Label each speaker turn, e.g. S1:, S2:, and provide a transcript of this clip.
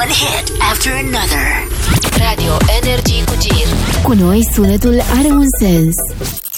S1: One hit after another.
S2: Radio Energy cu Gir.
S3: Cu noi sunetul are un sens.